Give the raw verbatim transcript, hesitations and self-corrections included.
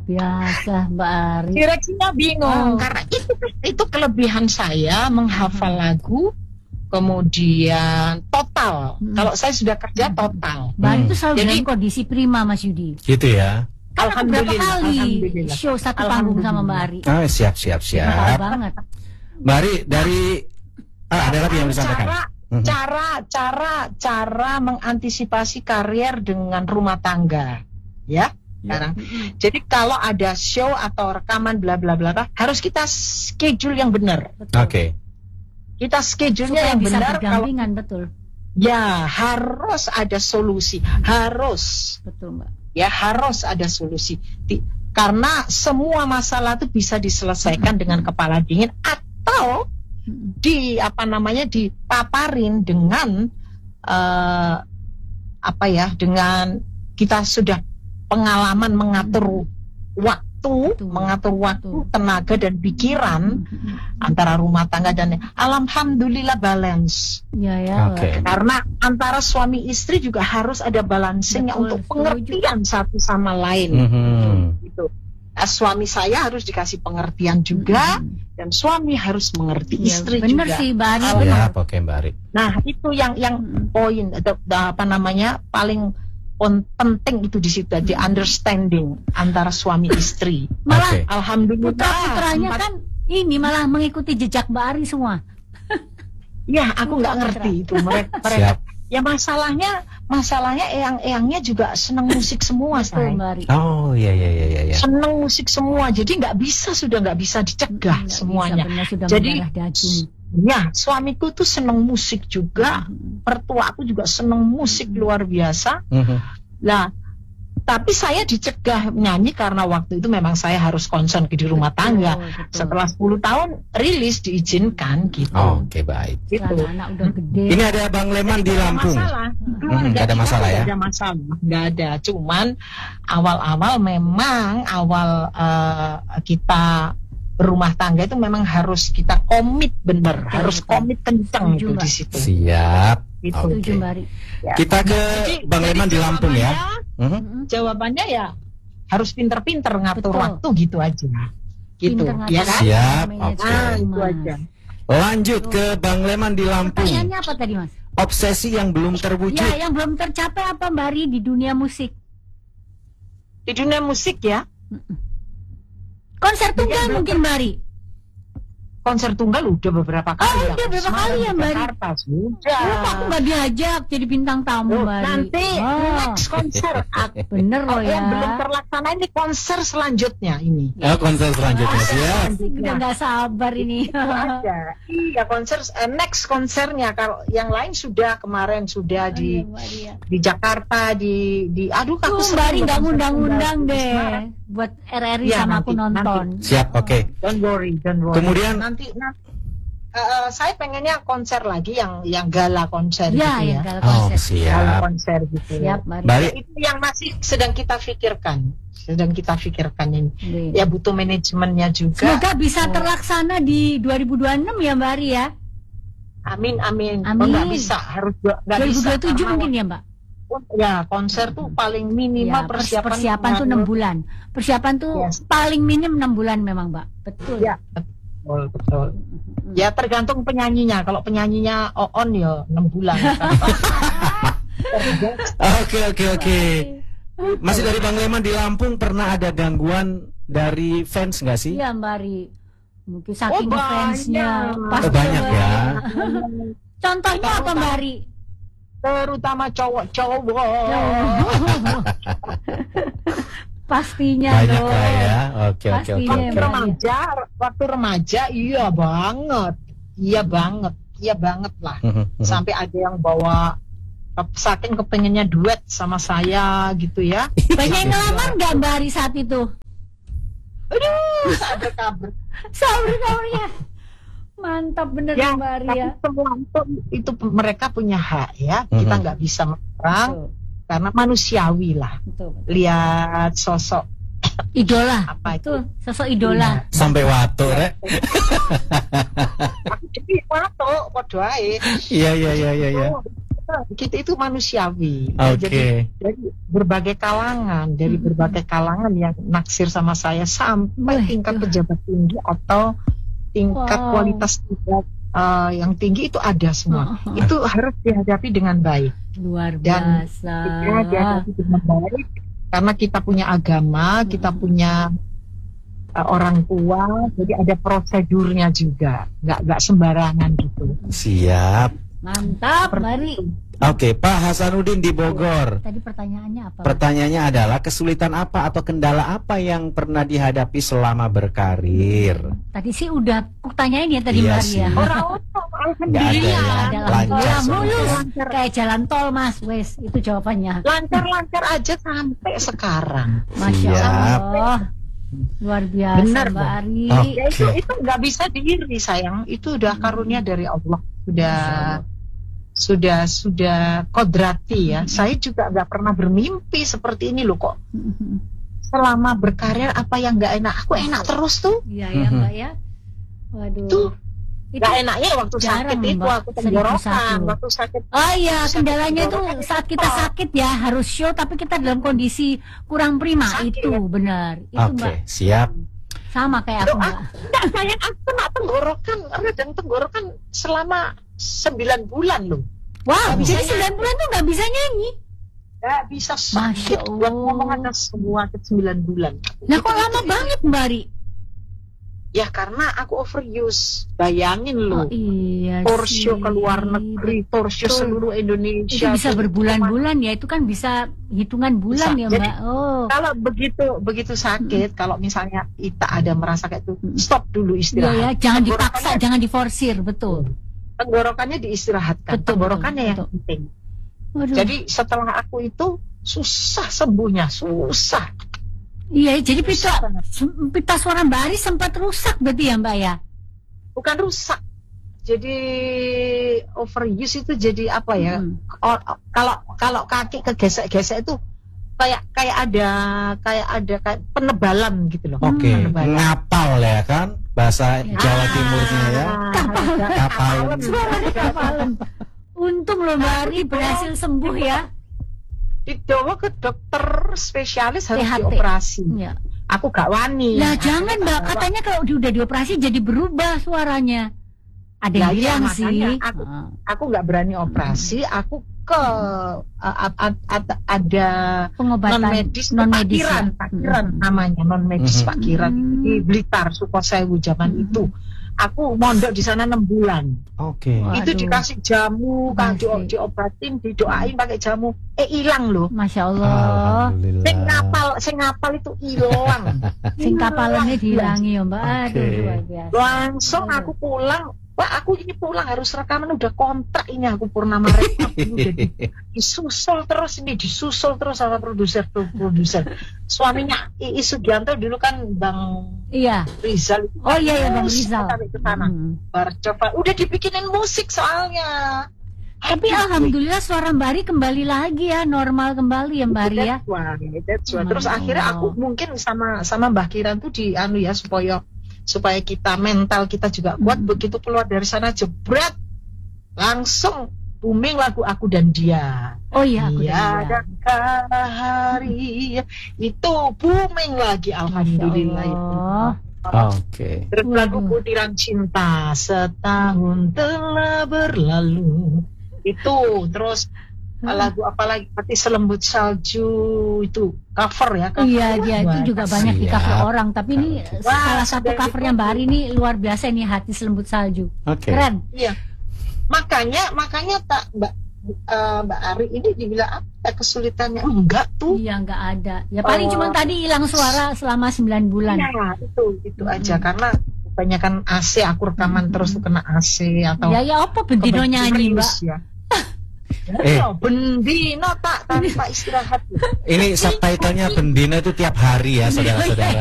biasa Mbak Ari. Direksinya bingung Oh. karena itu itu kelebihan saya menghafal lagu, kemudian total. Hmm. Kalau saya sudah kerja total. Mbak Ari Hmm. itu selalu Jadi- dalam kondisi prima Mas Yudi. Gitu ya. Kan aku berapa Alhamdulillah, kali alhamdulillah. show satu panggung sama Mbak Ari. Ah, siap siap Tahu siap. banget. Mbak Ari dari ah, ada lagi yang disampaikan. Cara, Mhm. cara, cara, cara mengantisipasi karier dengan rumah tangga, ya. Sekarang. Jadi kalau ada show atau rekaman bla bla bla bla, harus kita schedule yang benar. Betul. Oke. Kita schedule-nya Supaya yang bisa benar. Kalau berdampingan, betul. ya harus ada solusi, harus Betul Mbak. ya harus ada solusi. Di- karena semua masalah itu bisa diselesaikan dengan kepala dingin atau Mm-mm. di apa namanya dipaparin dengan eh, apa ya dengan kita sudah pengalaman mengatur waktu, Betul. mengatur waktu, Betul. tenaga dan pikiran Mm-mm. antara rumah tangga dan alhamdulillah balance. Ya ya. Oke. Mbak. Karena antara suami istri juga harus ada balancingnya Betul, untuk setuju. pengertian satu sama lain. Mhm. Gitu. Nah, suami saya harus dikasih pengertian juga Mm-mm. dan suami harus mengerti Ya, istri bener juga. sih Mbak Ari. Kalau- bener. Siap, oke Mbak Ari. Nah itu yang yang Mm-mm. poin atau apa namanya paling pon- penting itu di situ di understanding antara suami istri. Malah Oke. Alhamdulillah. putra-putranya empat- kan ini malah mengikuti jejak Mbak Ari semua. Ya aku nggak putra-putra. ngerti itu mereka. mereka. Siap. Ya masalahnya masalahnya eyang-eyangnya juga senang musik semua Betul saya. Mbak Ari. Oh iya iya iya iya. iya. Senang musik semua jadi nggak bisa sudah nggak bisa dicegah Nggak semuanya. bisa, benar, sudah Jadi mendarah daging. ya suamiku tuh senang musik juga, mertua aku juga senang musik luar biasa. Mhm. Nah, tapi saya dicegah nyanyi karena waktu itu memang saya harus konsen di rumah Betul, tangga. betul. Setelah sepuluh tahun rilis diizinkan gitu. Oh, oke baik. Gitu. Setelah anak udah gede. Ini ada Bang Leman di Nggak ada Lampung. masalah. Keluarga nggak ada kita masalah ya? nggak ada masalah, nggak ada. Cuman awal-awal memang awal eh, kita berumah tangga itu memang harus kita komit bener, Betul, harus betul. komit kenceng Setuju, itu Mbak. di situ. Siap. Gitu. Oke. Setuju Mbak Ari. Ya. Kita ke Jadi- Bang jadi Leman di Lampung ya. jawabannya- Mhm. Mm-mm. Jawabannya ya harus pinter-pinter ngatur Betul. waktu gitu aja. Gitu, Pinter ngatur ya kan? waktu, Siap, manage oke. Nah, itu rumah. aja. Lanjut ke Bang Leman di Lampung. Pertanyaannya apa tadi Mas? Obsesi yang belum terwujud. Ya, yang belum tercapai apa Mbak Ari di dunia musik? Di dunia musik ya, Konser tunggal Iya, mungkin Mbak Ari. konser tunggal udah beberapa kali. Oh, ya. udah berapa Semarang, kali ya, Mbak Ari? Jakarta, sudah. Kenapa aku nggak diajak jadi bintang tamu Loh, Mbak Ari? nanti Oh, next konser aku- bener loh yang ya. belum terlaksana ini konser selanjutnya ini. Oh, konser selanjutnya siap. Asik, udah nggak sabar ini. Itu aja. Iya konser eh, next konsernya kalau yang lain sudah kemarin sudah di Iya, Mbak Ari ya. di Jakarta di di aduh Tuh, aku Mbak sering Ari nggak konser ngundang-ngundang tunggal di deh Semarang. buat R R I Iya, sama nanti, aku nonton. Siap, oke. Don't worry, don't worry. Kemudian- nanti, nanti eh, eh, saya pengennya konser lagi yang yang gala konser Ya, gitu yang ya. gala Oh, konser. Gala siap. konser gitu. Siap, Mbak Ari. Mbak Ari, Itu yang masih sedang kita pikirkan, sedang kita pikirkan ini. Iya. Ya butuh manajemennya juga. Semoga bisa terlaksana di dua ribu dua puluh enam ya Mbak Ari ya. Amin, amin. Amin. Oh, nggak bisa, harus nggak dua ribu bisa. dua puluh tujuh karena- mungkin ya Mbak. Ya konser tuh paling minimal Ya, pers- persiapan. persiapan tuh enam bulan. Persiapan tuh Yes. paling minim enam bulan memang Mbak. Betul. Ya, betul, betul. Ya tergantung penyanyinya. Kalau penyanyinya on ya enam bulan. oke oke oke. Masih dari Bang Leman di Lampung, pernah ada gangguan dari fans nggak sih? Iya Mbak Ari. Mungkin saking Oh, fansnya. banyak. Pas Oh, banyak banget. ya. Contohnya apa Mbak Ari? Terutama cowok-cowok. Pastinya Banyak dong. lah ya. Oke oke oke. Pastinya, oke. Mbak. Remaja, waktu remaja iya banget. Iya banget. Iya banget lah. Mhm, mhm. Sampai ada yang bawa ke- saking kepengennya duet sama saya gitu ya. Banyak yang ngelamar nggak Mbak Ari saat itu? Aduh, ada kabar. Sabar-sabarnya. Mantap bener Ya, Mbak Ari tapi ya. semua itu, itu mereka punya hak ya. Kita Mhm. nggak bisa melarang Betul, karena manusiawi lah. betul, betul. Lihat sosok Idola. apa itu? Betul, sosok idola. Sampai watuk rek. Aku jadi watuk, podo ae. Iya iya iya iya iya. kita itu manusiawi. Oke. Jadi dari berbagai kalangan, dari berbagai kalangan yang naksir sama saya sampai Wah, tingkat itu. pejabat tinggi atau tingkat Wow. kualitas tingkat uh, yang tinggi itu ada semua. Oh, oh. Itu harus dihadapi dengan baik. Luar Dan biasa. Kita dihadapi dengan baik karena kita punya agama, kita punya uh, orang tua, jadi ada prosedurnya juga, nggak nggak sembarangan gitu. Siap. Mantap, Seperti Mari. itu. Oke, Pak Hasanuddin di Bogor. Tadi pertanyaannya apa? Pertanyaannya adalah kesulitan apa atau kendala apa yang pernah dihadapi selama berkarir? Tadi sih udah aku tanyain ya tadi Iya Mari sih. ya. Orang-orang Nggak ada Iya, ya, ada lancar ya, semua. mulus Lancar. kayak jalan tol Mas, wes itu jawabannya. lancar-lancar aja sampai sekarang. Masya Siap. Allah, luar biasa Benar, Mbak Bang. Ari. Oh. Ya itu itu nggak bisa diiri sayang, itu udah karunia dari Allah, sudah sudah sudah kodrati ya. Saya juga nggak pernah bermimpi seperti ini loh kok. Selama berkarir apa yang nggak enak, aku enak terus tuh. Iya ya Mbak ya. Waduh. Tuh. Itu Nggak enaknya waktu jarang, sakit itu Mbak. aku Seribu tenggorokan, satu. waktu sakit. Oh iya, Sakit kendalanya itu tenggorokan saat itu kita apa? sakit ya harus show tapi kita dalam kondisi kurang prima. Sakit, Itu ya? benar. Itu Oke, Mbak siap. sama kayak aku Loh, Mbak. Enggak, sayang aku kena tenggorokan, radang tenggorokan selama sembilan bulan loh. Wow, Nggak jadi bisa sembilan bulan tuh nggak bisa nyanyi. Nggak bisa Masya sakit, Allah. buat ngomong ada semua ke sembilan bulan. Nah Itu- kok lama itu- banget Mbak Ari? Ya karena aku overuse. Bayangin Oh loh, iya torsio sih. ke luar negeri, torsio Betul. seluruh Itu Indonesia. bisa Tuh, berbulan-bulan ya, itu kan bisa hitungan bulan Bisa. ya Jadi, Mbak. Oh. Kalau begitu begitu sakit, kalau misalnya kita ada merasa kayak itu, Mm. stop dulu Iya istirahat. ya, jangan dipaksa, Tenggorokannya- jangan diforsir, betul. Tenggorokannya diistirahatkan, Betul, tenggorokannya betul, yang betul. penting. Waduh. Jadi setelah aku itu susah sembuhnya, susah. Iya, jadi pita, Susah banget. pita suara Mbak Ari sempat rusak berarti ya Mbak ya? Bukan rusak. Jadi overuse itu jadi apa ya? Hmm. O- o- kalau kalau kaki kegesek-gesek itu kayak kayak ada kayak ada kayak penebalan gitu loh. Oke, Penebalan. ngapal ya kan bahasa Ya. Jawa Timurnya ya. Kapalan. Kapalan. Suaranya kapalan. Untung loh Mbak Ari berhasil sembuh ya. Dibawa ke dokter spesialis harus T H T. dioperasi. Ya. Aku gak wani. Lah jangan Mbak, katanya kalau di- udah dioperasi jadi berubah suaranya. Ada yang Lah, iya, bilang makanya sih. aku- Ah. Aku nggak berani operasi. Aku ke a- a- a- a- ada Pengobatan non medis, non Pak medis Kiran, ya? Pak Kiran Mm. namanya non medis Mhm. Pak Kiran Mm. di Blitar, Sukosewu zaman Mm. itu. Aku mondok di sana enam bulan. Oke. Wah. Itu Aduh. dikasih jamu, kan Masih. di, diobatin, didoain pakai jamu. Eh hilang loh. Masya Allah. Alhamdulillah. Sing ngapal, sing ngapal itu hilang. Sing kapalannya dihilangi ya Mbak. Aduh Oke. luar biasa. Langsung aku pulang. Wah, aku ini pulang harus rekaman, udah kontrak ini aku Purnama Record ini udah di- disusul terus ini disusul terus sama produser produser suaminya I- I Sugianto dulu kan Bang Iya. Rizal. Oh iya ya Bang Terus Rizal. sampai ke sana. Hmm. Baru coba udah dibikinin musik soalnya. Tapi Aduh, alhamdulillah suara Mbak Ari kembali lagi ya, normal kembali ya Mbak Ari ya. that's why, that's why. Terus Masya akhirnya Allah. aku mungkin sama sama Mbah Kiran tuh di anu ya supaya supaya kita mental kita juga kuat. Hmm. Begitu keluar dari sana jebret langsung booming lagu Aku dan Dia. Oh iya aku Iya, udah dan hari itu booming lagi, alhamdulillah itu. Allah. Oke. Terus lagu Waduh. Butiran Cinta, setahun telah berlalu. Itu terus lagu apa lagi? Hati Selembut Salju itu cover ya. Cover. Iya dia itu Wah, juga banyak di cover siap. orang. Tapi ini Wah, salah satu sudah covernya Mbak Ari ini luar biasa ini Hati Selembut Salju. Oke. Keren. Iya. Makanya makanya tak Mbak eh, Mbak Ari ini dibilang apa kesulitannya? Enggak tuh. Iya nggak ada. Ya paling Oh. cuma tadi hilang suara selama sembilan bulan. Ya, itu itu Mm-mm. aja karena kebanyakan A C aku rekaman Mm-mm. terus tuh kena A C atau Ya ya apa bendino nyanyi Mbak? serius ya. Eh. Ya, bendino tak tanpa istirahat. Ini subtitlenya Bendina itu tiap hari ya saudara-saudara.